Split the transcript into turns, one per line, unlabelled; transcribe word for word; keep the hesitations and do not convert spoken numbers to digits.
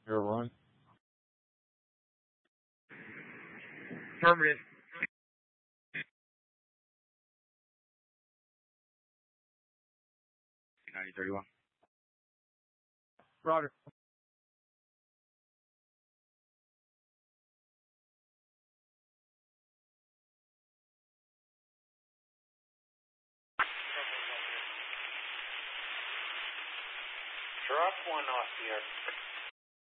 Air one.
Affirmative. ninety thirty-one.
Roger.
Drop one off here.